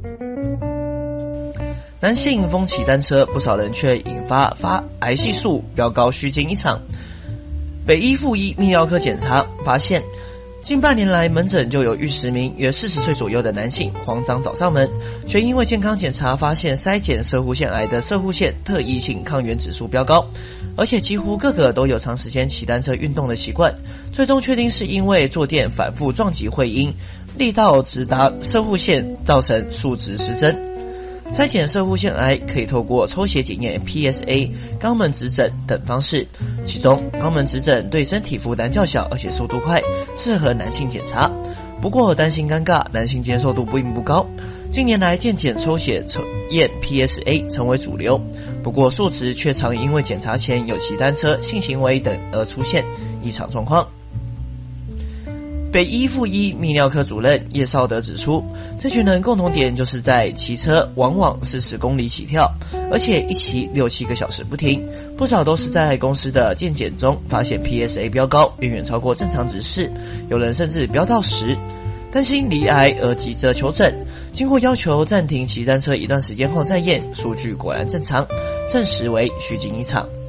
男性疯骑单车，不少人却引发癌系数飙高虚惊一场。北医附一泌尿科检查发现，近半年来门诊就有逾10名约40岁左右的男性慌张找上门，却因为健康检查发现筛检攝護腺癌的攝護腺特异性抗原指数飙高，而且几乎个个都有长时间骑单车运动的习惯，最终确定是因为坐垫反复撞击会阴，力道直达攝護腺，造成数值失真。筛检攝護腺癌可以透过抽血检验 PSA、肛门指诊等方式，其中肛门指诊对身体负担较小，而且速度快，适合男性检查。不过担心尴尬，男性接受度并不高。近年来健检抽血验 PSA 成为主流，不过数值却常因为检查前有骑单车、性行为等而出现异常状况。北医附一泌尿科主任叶绍德指出，这群人共同点就是在骑车往往是10公里起跳，而且一骑6-7个小时不停，不少都是在公司的健检中发现 PSA 飙高，远远超过正常值式，有人甚至飙到10，担心罹癌而急着求诊，经过要求暂停骑单车一段时间后再验，数据果然正常，证实为虚惊一场。